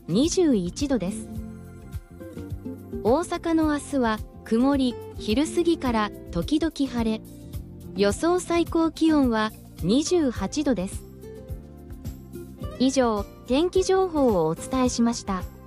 21度です。大阪の明日は曇り、昼過ぎから時々晴れ。予想最高気温は28度です。以上、天気情報をお伝えしました。